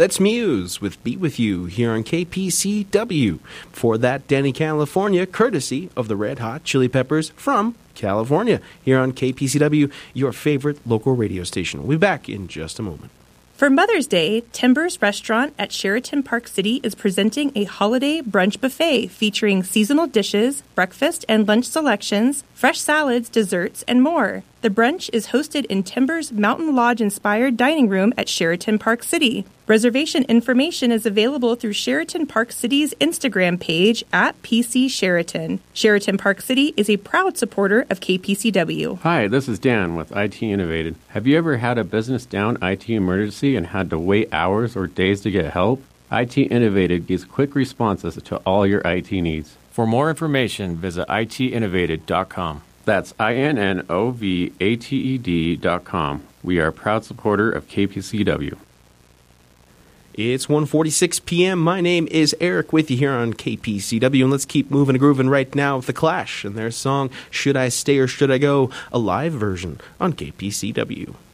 That's Muse with Be With You here on KPCW. For that, Danny California, courtesy of the Red Hot Chili Peppers from California here on KPCW, your favorite local radio station. We'll be back in just a moment. For Mother's Day, Timbers Restaurant at Sheraton Park City is presenting a holiday brunch buffet featuring seasonal dishes, breakfast and lunch selections, fresh salads, desserts, and more. The brunch is hosted in Timbers Mountain Lodge-inspired dining room at Sheraton Park City. Reservation information is available through Sheraton Park City's Instagram page at PC Sheraton. Sheraton Park City is a proud supporter of KPCW. Hi, this is Dan with IT Innovated. Have you ever had a business down IT emergency and had to wait hours or days to get help? IT Innovated gives quick responses to all your IT needs. For more information, visit itinnovated.com. That's INNOVATED.com. We are a proud supporter of KPCW. It's 1:46 p.m. My name is Eric with you here on KPCW, and let's keep moving and grooving right now with The Clash and their song, Should I Stay or Should I Go? A live version on KPCW.